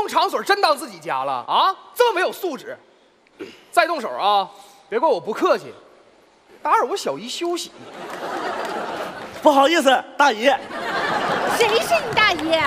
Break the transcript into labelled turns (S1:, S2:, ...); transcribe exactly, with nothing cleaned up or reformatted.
S1: 场所真当自己家了啊？这么没有素质！再动手啊，别怪我不客气，打扰我小姨休息。
S2: 不好意思，大姨。
S3: 谁是你大姨？